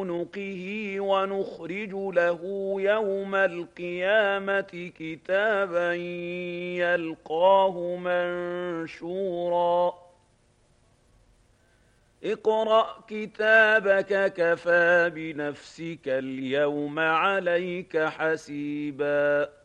عنقه ونخرج له يوم القيامة كتابا يلقاه منشورا اقرأ كتابك كفى بنفسك اليوم عليك حسيبا